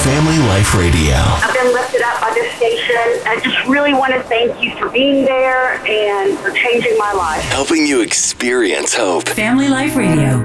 Family Life Radio. I've been lifted up by this station. I just really want to thank you for being there and for changing my life. Helping you experience hope. Family Life Radio.